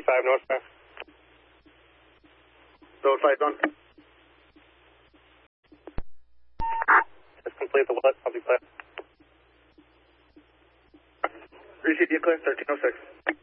35 north side. Road 5 done. Just complete the west, I'll be clear. Receive you clear, 1306.